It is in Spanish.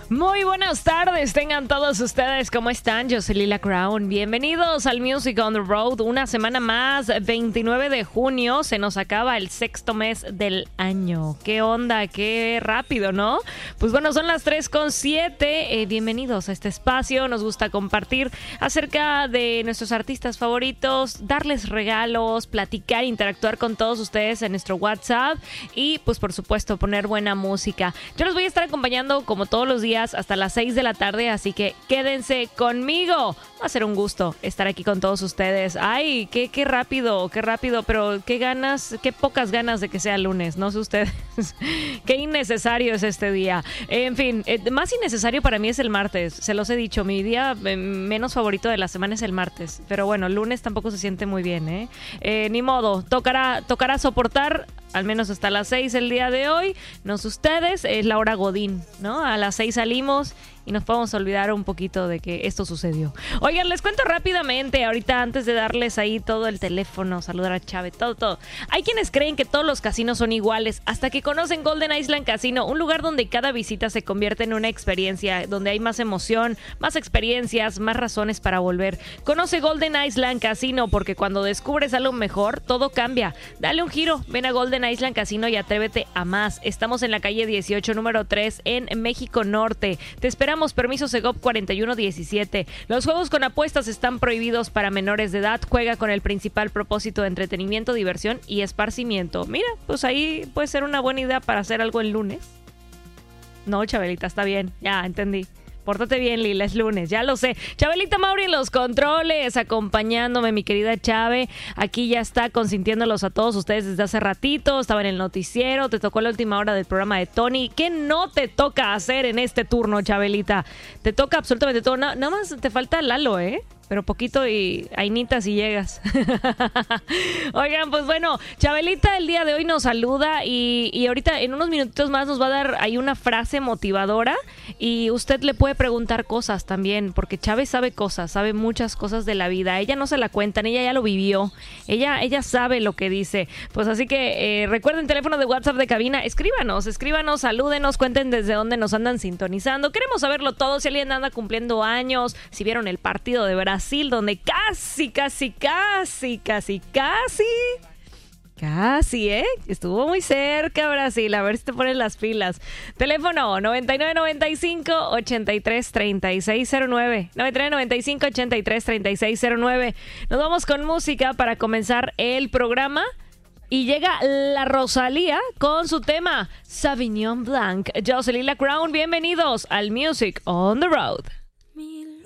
Muy buenas tardes, tengan todos ustedes, ¿cómo están? Yo soy Lila Crown, bienvenidos al Music on the Road, una semana más, 29 de junio, se nos acaba el sexto mes del año. ¿Qué onda? Qué rápido, ¿no? Pues bueno, son las 3:07, bienvenidos a este espacio, nos gusta compartir acerca de nuestros artistas favoritos, darles regalos, platicar, interactuar con todos ustedes en nuestro WhatsApp y pues por supuesto poner buena música. Yo los voy a estar acompañando como todos los días hasta las 6 de la tarde, así que quédense conmigo. Va a ser un gusto estar aquí con todos ustedes. Ay, qué rápido, pero qué ganas, qué pocas ganas de que sea lunes, no sé ustedes. Qué innecesario es este día. En fin, más innecesario para mí es el martes, se los he dicho, mi día menos favorito de la semana es el martes, pero bueno, lunes tampoco se siente muy bien, ni modo, tocará soportar al menos hasta las 6 el día de hoy. No sé ustedes, es la hora Godín, ¿no? A las 6 salimos y nos podemos olvidar un poquito de que esto sucedió. Oigan, les cuento rápidamente, ahorita antes de darles ahí todo el teléfono, saludar a Chávez, todo. Hay quienes creen que todos los casinos son iguales, hasta que conocen Golden Island Casino, un lugar donde cada visita se convierte en una experiencia, donde hay más emoción, más experiencias, más razones para volver. Conoce Golden Island Casino, porque cuando descubres algo mejor, todo cambia. Dale un giro, ven a Golden Island Casino y atrévete a más. Estamos en la calle 18, número 3, en México Norte. Te esperamos. Permiso Segov 4117. Los juegos con apuestas están prohibidos para menores de edad. Juega con el principal propósito de entretenimiento, diversión y esparcimiento. Mira, pues ahí puede ser una buena idea para hacer algo el lunes. No, Chabelita, está bien. Ya, entendí. Pórtate bien, Lila, es lunes, ya lo sé. Chabelita Mauri en los controles, acompañándome, mi querida Chabe. Aquí ya está consintiéndolos a todos ustedes desde hace ratito. Estaba en el noticiero, te tocó la última hora del programa de Tony. ¿Qué no te toca hacer en este turno, Chabelita? Te toca absolutamente todo. Nada más te falta Lalo, pero poquito y Ainita si llegas. Oigan, pues bueno, Chabelita el día de hoy nos saluda y ahorita en unos minutitos más nos va a dar ahí una frase motivadora y usted le puede preguntar cosas también, porque Chávez sabe cosas, sabe muchas cosas de la vida. Ella no se la cuentan, ella ya lo vivió, ella sabe lo que dice. Pues así que recuerden, teléfono de WhatsApp de cabina, escríbanos, salúdenos, cuenten desde dónde nos andan sintonizando. Queremos saberlo todo, si alguien anda cumpliendo años, si vieron el partido de Brasil, donde casi, estuvo muy cerca Brasil, a ver si te ponen las pilas. Teléfono 9995-833609, 9995-833609. Nos vamos con música para comenzar el programa. Y llega la Rosalía con su tema Sauvignon Blanc. Yo soy Lila Crown, bienvenidos al Music on the Road.